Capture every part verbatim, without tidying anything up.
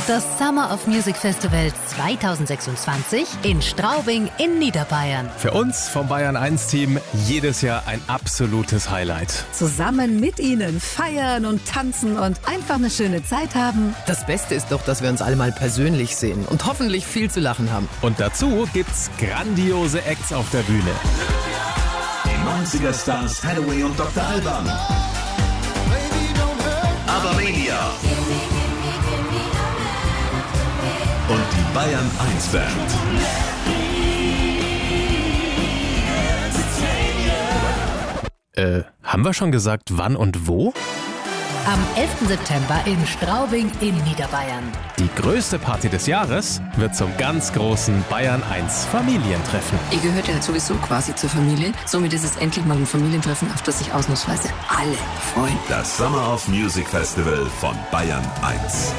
Das Summer of Music Festival zweitausendsechsundzwanzig in Straubing in Niederbayern. Für uns vom Bayern eins Team jedes Jahr ein absolutes Highlight. Zusammen mit Ihnen feiern und tanzen und einfach eine schöne Zeit haben. Das Beste ist doch, dass wir uns alle mal persönlich sehen und hoffentlich viel zu lachen haben. Und dazu gibt's grandiose Acts auf der Bühne. Die neunziger Stars Hathaway und Doktor Alban. Abermania. Und die Bayern eins Band. Äh, haben wir schon gesagt, wann und wo? Am elften September in Straubing in Niederbayern. Die größte Party des Jahres wird zum ganz großen Bayern eins Familientreffen. Ihr gehört ja sowieso quasi zur Familie. Somit ist es endlich mal ein Familientreffen, auf das sich ausnahmsweise alle freuen. Das Summer of Music Festival von Bayern eins.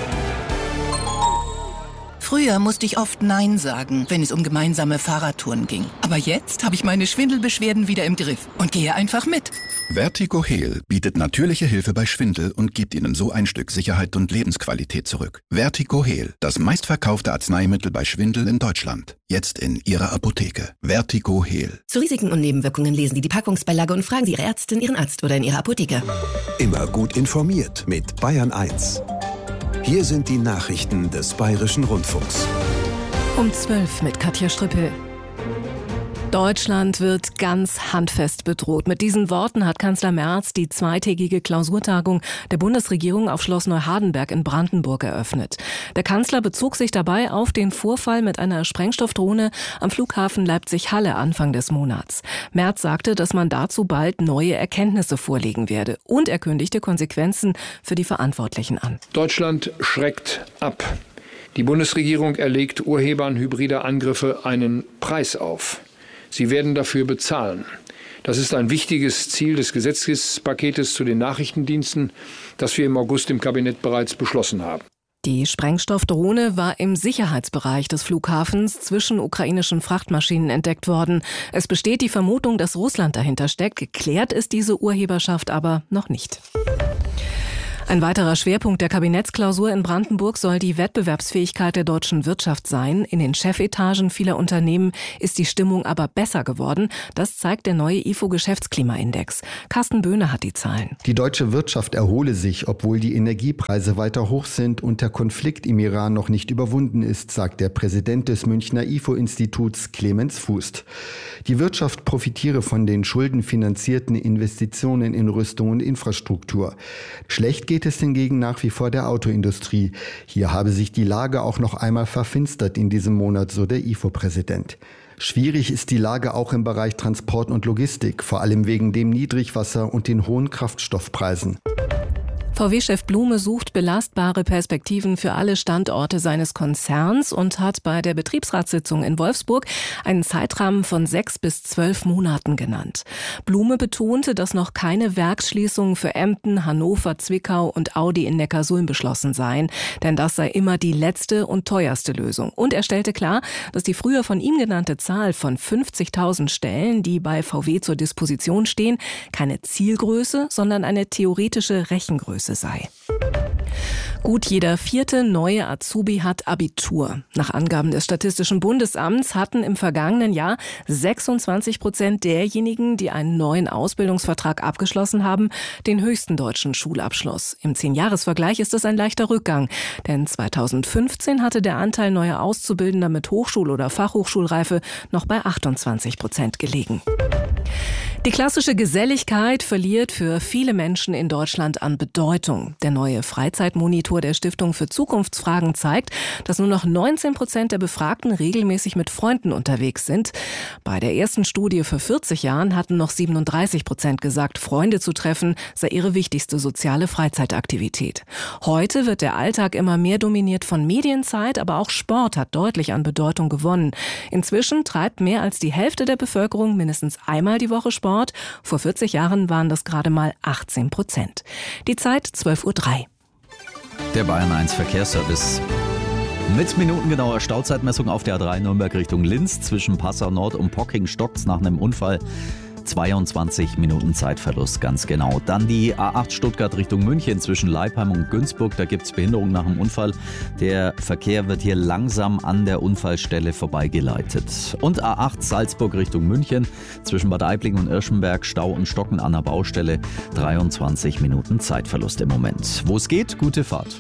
Früher musste ich oft Nein sagen, wenn es um gemeinsame Fahrradtouren ging. Aber jetzt habe ich meine Schwindelbeschwerden wieder im Griff und gehe einfach mit. Vertigo Heal bietet natürliche Hilfe bei Schwindel und gibt Ihnen so ein Stück Sicherheit und Lebensqualität zurück. Vertigo Heal, das meistverkaufte Arzneimittel bei Schwindel in Deutschland. Jetzt in Ihrer Apotheke. Vertigo Heal. Zu Risiken und Nebenwirkungen lesen Sie die Packungsbeilage und fragen Sie Ihre Ärztin, Ihren Arzt oder in Ihrer Apotheke. Immer gut informiert mit Bayern eins. Hier sind die Nachrichten des Bayerischen Rundfunks. Um zwölf mit Katja Strippel. Deutschland wird ganz handfest bedroht. Mit diesen Worten hat Kanzler Merz die zweitägige Klausurtagung der Bundesregierung auf Schloss Neuhardenberg in Brandenburg eröffnet. Der Kanzler bezog sich dabei auf den Vorfall mit einer Sprengstoffdrohne am Flughafen Leipzig-Halle Anfang des Monats. Merz sagte, dass man dazu bald neue Erkenntnisse vorlegen werde. Und er kündigte Konsequenzen für die Verantwortlichen an. Deutschland schreckt ab. Die Bundesregierung erlegt Urhebern hybrider Angriffe einen Preis auf. Sie werden dafür bezahlen. Das ist ein wichtiges Ziel des Gesetzespaketes zu den Nachrichtendiensten, das wir im August im Kabinett bereits beschlossen haben. Die Sprengstoffdrohne war im Sicherheitsbereich des Flughafens zwischen ukrainischen Frachtmaschinen entdeckt worden. Es besteht die Vermutung, dass Russland dahinter steckt. Geklärt ist diese Urheberschaft aber noch nicht. Ein weiterer Schwerpunkt der Kabinettsklausur in Brandenburg soll die Wettbewerbsfähigkeit der deutschen Wirtschaft sein. In den Chefetagen vieler Unternehmen ist die Stimmung aber besser geworden. Das zeigt der neue I F O-Geschäftsklimaindex. Carsten Böhne hat die Zahlen. Die deutsche Wirtschaft erhole sich, obwohl die Energiepreise weiter hoch sind und der Konflikt im Iran noch nicht überwunden ist, sagt der Präsident des Münchner I F O-Instituts Clemens Fußt. Die Wirtschaft profitiere von den schuldenfinanzierten Investitionen in Rüstung und Infrastruktur. Schlecht geht es hingegen nach wie vor der Autoindustrie. Hier habe sich die Lage auch noch einmal verfinstert in diesem Monat, so der I F O-Präsident. Schwierig ist die Lage auch im Bereich Transport und Logistik, vor allem wegen dem Niedrigwasser und den hohen Kraftstoffpreisen. V W-Chef Blume sucht belastbare Perspektiven für alle Standorte seines Konzerns und hat bei der Betriebsratssitzung in Wolfsburg einen Zeitrahmen von sechs bis zwölf Monaten genannt. Blume betonte, dass noch keine Werksschließungen für Emden, Hannover, Zwickau und Audi in Neckarsulm beschlossen seien, denn das sei immer die letzte und teuerste Lösung. Und er stellte klar, dass die früher von ihm genannte Zahl von fünfzigtausend Stellen, die bei V W zur Disposition stehen, keine Zielgröße, sondern eine theoretische Rechengröße sei. Gut jeder vierte neue Azubi hat Abitur. Nach Angaben des Statistischen Bundesamts hatten im vergangenen Jahr sechsundzwanzig Prozent derjenigen, die einen neuen Ausbildungsvertrag abgeschlossen haben, den höchsten deutschen Schulabschluss. Im Zehn-Jahres-Vergleich ist es ein leichter Rückgang, denn zweitausendfünfzehn hatte der Anteil neuer Auszubildender mit Hochschul- oder Fachhochschulreife noch bei achtundzwanzig Prozent gelegen. Die klassische Geselligkeit verliert für viele Menschen in Deutschland an Bedeutung. Der neue Freizeitmonitor der Stiftung für Zukunftsfragen zeigt, dass nur noch neunzehn Prozent der Befragten regelmäßig mit Freunden unterwegs sind. Bei der ersten Studie vor vierzig Jahren hatten noch siebenunddreißig Prozent gesagt, Freunde zu treffen sei ihre wichtigste soziale Freizeitaktivität. Heute wird der Alltag immer mehr dominiert von Medienzeit, aber auch Sport hat deutlich an Bedeutung gewonnen. Inzwischen treibt mehr als die Hälfte der Bevölkerung mindestens einmal die Woche Sport. Vor vierzig Jahren waren das gerade mal achtzehn Prozent. Die Zeit zwölf Uhr drei. Der Bayern eins Verkehrsservice. Mit minutengenauer Stauzeitmessung auf der A drei Nürnberg Richtung Linz zwischen Passau Nord und Pocking stockt's nach einem Unfall. zweiundzwanzig Minuten Zeitverlust, ganz genau. Dann die A acht Stuttgart Richtung München zwischen Leipheim und Günzburg. Da gibt es Behinderung nach dem Unfall. Der Verkehr wird hier langsam an der Unfallstelle vorbeigeleitet. Und A acht Salzburg Richtung München zwischen Bad Aibling und Irschenberg, Stau und Stocken an der Baustelle. dreiundzwanzig Minuten Zeitverlust im Moment. Wo es geht, gute Fahrt.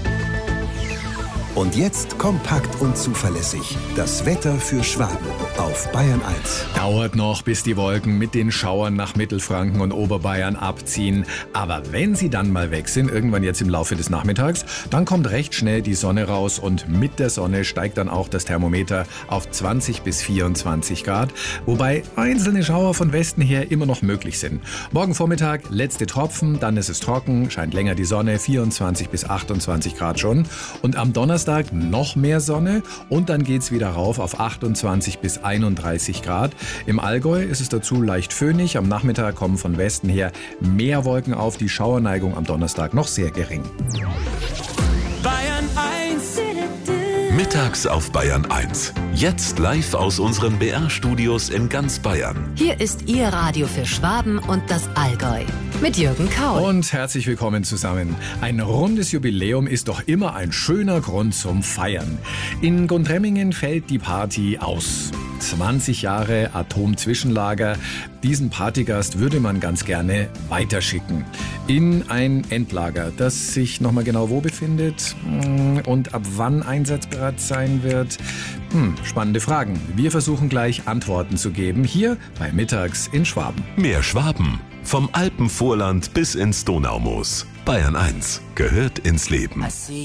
Und jetzt kompakt und zuverlässig. Das Wetter für Schwaben auf Bayern eins. Dauert noch, bis die Wolken mit den Schauern nach Mittelfranken und Oberbayern abziehen. Aber wenn sie dann mal weg sind, irgendwann jetzt im Laufe des Nachmittags, dann kommt recht schnell die Sonne raus und mit der Sonne steigt dann auch das Thermometer auf zwanzig bis vierundzwanzig Grad. Wobei einzelne Schauer von Westen her immer noch möglich sind. Morgen Vormittag letzte Tropfen, dann ist es trocken, scheint länger die Sonne, vierundzwanzig bis achtundzwanzig Grad schon. Und am Donnerstag noch mehr Sonne und dann geht's wieder rauf auf achtundzwanzig bis einunddreißig Grad. Im Allgäu ist es dazu leicht föhnig. Am Nachmittag kommen von Westen her mehr Wolken auf. Die Schauerneigung am Donnerstag noch sehr gering. Bayern eins. Mittags auf Bayern eins. Jetzt live aus unseren B R-Studios in ganz Bayern. Hier ist Ihr Radio für Schwaben und das Allgäu. Mit Jürgen Kaul. Und herzlich willkommen zusammen. Ein rundes Jubiläum ist doch immer ein schöner Grund zum Feiern. In Gundremmingen fällt die Party aus. zwanzig Jahre Atomzwischenlager. Diesen Partygast würde man ganz gerne weiterschicken. In ein Endlager, das sich nochmal genau wo befindet und ab wann einsatzbereit sein wird. Hm, spannende Fragen. Wir versuchen gleich Antworten zu geben, hier bei Mittags in Schwaben. Mehr Schwaben. Vom Alpenvorland bis ins Donaumoos. Bayern eins gehört ins Leben.